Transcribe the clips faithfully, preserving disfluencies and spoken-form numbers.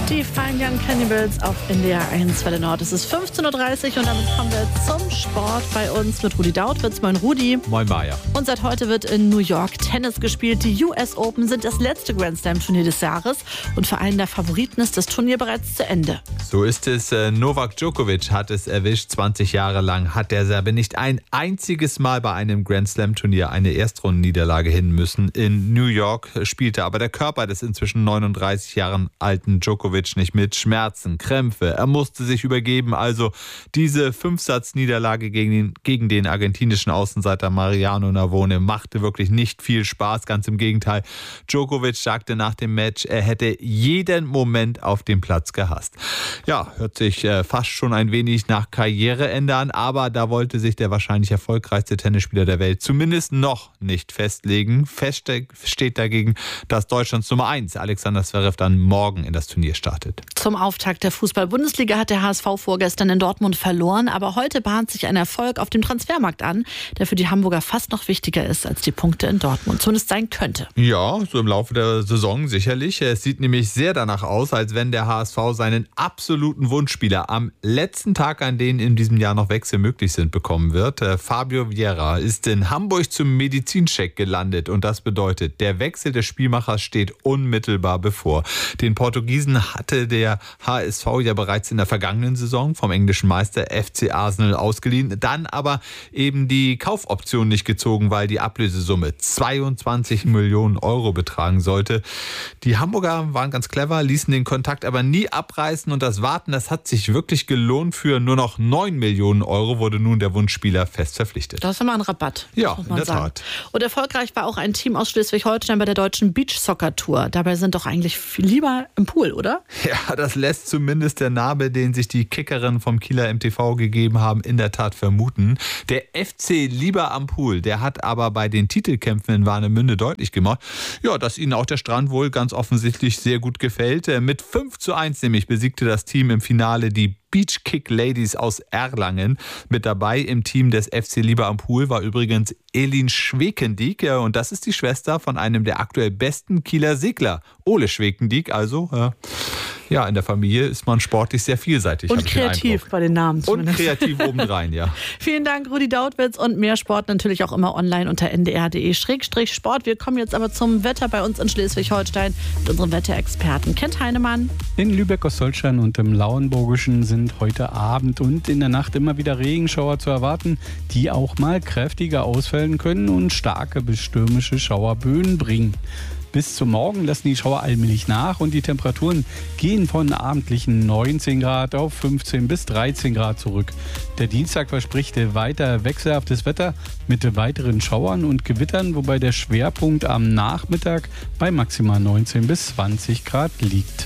Die Fine Young Cannibals auf N D R eins Welle Nord. Es ist fünfzehn Uhr dreißig und damit kommen wir zum Sport bei uns mit Rudi Dautwitz. Moin Rudi. Moin Maja. Und seit heute wird in New York Tennis gespielt. Die U S Open sind das letzte Grand Slam Turnier des Jahres und für einen der Favoriten ist das Turnier bereits zu Ende. So ist es. Novak Djokovic hat es erwischt. zwanzig Jahre lang hat der Serbe nicht ein einziges Mal bei einem Grand Slam Turnier eine Erstrundenniederlage hin müssen. In New York spielte aber der Körper des inzwischen neununddreißig Jahre alten Djokovic nicht mit. Schmerzen, Krämpfe, er musste sich übergeben. Also diese Fünfsatz-Niederlage gegen den, gegen den argentinischen Außenseiter Mariano Navone machte wirklich nicht viel Spaß. Ganz im Gegenteil. Djokovic sagte nach dem Match, er hätte jeden Moment auf dem Platz gehasst. Ja, hört sich äh, fast schon ein wenig nach Karriereende an, aber da wollte sich der wahrscheinlich erfolgreichste Tennisspieler der Welt zumindest noch nicht festlegen. Fest steht dagegen, dass Deutschlands Nummer eins Alexander Zverev dann morgen in das Turnier startet. Zum Auftakt der Fußball-Bundesliga hat der H S V vorgestern in Dortmund verloren, aber heute bahnt sich ein Erfolg auf dem Transfermarkt an, der für die Hamburger fast noch wichtiger ist als die Punkte in Dortmund, zumindest sein könnte. Ja, so im Laufe der Saison sicherlich. Es sieht nämlich sehr danach aus, als wenn der H S V seinen absoluten Wunschspieler am letzten Tag, an denen in diesem Jahr noch Wechsel möglich sind, bekommen wird. Fabio Vieira ist in Hamburg zum Medizincheck gelandet und das bedeutet, der Wechsel des Spielmachers steht unmittelbar bevor. Den Portugiesen hatte der H S V ja bereits in der vergangenen Saison vom englischen Meister F C Arsenal ausgeliehen, dann aber eben die Kaufoption nicht gezogen, weil die Ablösesumme zweiundzwanzig Millionen Euro betragen sollte. Die Hamburger waren ganz clever, ließen den Kontakt aber nie abreißen und das Warten, das hat sich wirklich gelohnt. Für nur noch neun Millionen Euro wurde nun der Wunschspieler fest verpflichtet. Das ist immer ein Rabatt. Ja, in der sagen. Tat. Und erfolgreich war auch ein Team aus Schleswig-Holstein bei der deutschen Beach-Soccer-Tour. Dabei sind doch eigentlich viel lieber im Pool, oder? Ja, das lässt zumindest der Name, den sich die Kickerinnen vom Kieler M T V gegeben haben, in der Tat vermuten. Der F C lieber am Pool, der hat aber bei den Titelkämpfen in Warnemünde deutlich gemacht, ja, dass ihnen auch der Strand wohl ganz offensichtlich sehr gut gefällt. Mit fünf zu eins nämlich besiegte das Team im Finale die Beach Kick Ladies aus Erlangen. Mit dabei im Team des F C Lieber am Pool war übrigens Elin Schwekendieck und das ist die Schwester von einem der aktuell besten Kieler Segler, Ole Schwekendieck. Also äh, ja, in der Familie ist man sportlich sehr vielseitig. Und kreativ bei den Namen zumindest. Und kreativ obendrein, ja. Vielen Dank, Rudi Dautwitz, und mehr Sport natürlich auch immer online unter n d r punkt d e Schrägstrich Sport. Wir kommen jetzt aber zum Wetter bei uns in Schleswig-Holstein mit unserem Wetterexperten Kent Heinemann. In Lübeck-Ostholstein und im Lauenburgischen sind heute Abend und in der Nacht immer wieder Regenschauer zu erwarten, die auch mal kräftiger ausfallen können und starke bis stürmische Schauerböen bringen. Bis zum Morgen lassen die Schauer allmählich nach und die Temperaturen gehen von abendlichen neunzehn Grad auf fünfzehn bis dreizehn Grad zurück. Der Dienstag verspricht weiter wechselhaftes Wetter mit weiteren Schauern und Gewittern, wobei der Schwerpunkt am Nachmittag bei maximal neunzehn bis zwanzig Grad liegt.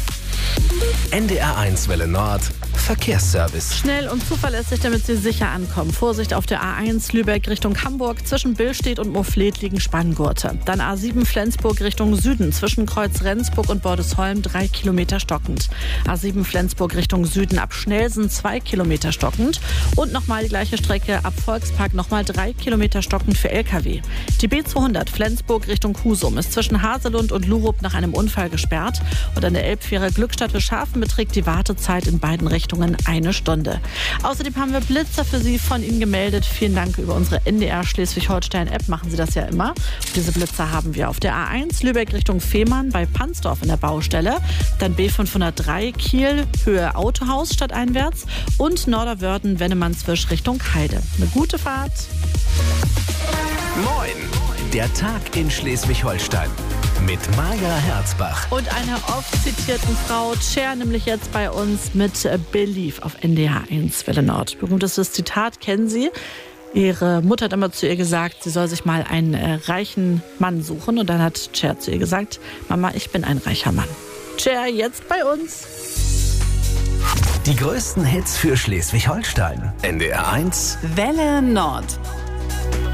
N D R eins Welle Nord Verkehrsservice. Schnell und zuverlässig, damit Sie sicher ankommen. Vorsicht auf der A eins Lübeck Richtung Hamburg. Zwischen Billstedt und Mofflet liegen Spanngurte. Dann A sieben Flensburg Richtung Süden. Zwischen Kreuz Rendsburg und Bordesholm drei Kilometer stockend. A sieben Flensburg Richtung Süden ab Schnelsen zwei Kilometer stockend. Und nochmal die gleiche Strecke ab Volkspark nochmal drei Kilometer stockend für L K W. Die B zweihundert Flensburg Richtung Husum ist zwischen Haselund und Lurup nach einem Unfall gesperrt. Und an der Elbfähre Glückstadt Schafen beträgt die Wartezeit in beiden Richtungen eine Stunde. Außerdem haben wir Blitzer für Sie von Ihnen gemeldet. Vielen Dank über unsere N D R Schleswig-Holstein-App. Machen Sie das ja immer. Diese Blitzer haben wir auf der A eins Lübeck Richtung Fehmarn bei Pansdorf in der Baustelle. Dann B fünfhundertdrei Kiel Höhe Autohaus stadteinwärts und Norderwörden Wennemannswisch Richtung Heide. Eine gute Fahrt. Moin! Der Tag in Schleswig-Holstein. Mit Maja Herzbach. Und einer oft zitierten Frau, Cher, nämlich jetzt bei uns mit Believe auf N D R eins Welle Nord. Berühmtestes Zitat kennen Sie. Ihre Mutter hat immer zu ihr gesagt, sie soll sich mal einen äh, reichen Mann suchen. Und dann hat Cher zu ihr gesagt, Mama, ich bin ein reicher Mann. Cher, jetzt bei uns. Die größten Hits für Schleswig-Holstein. N D R eins Welle Nord.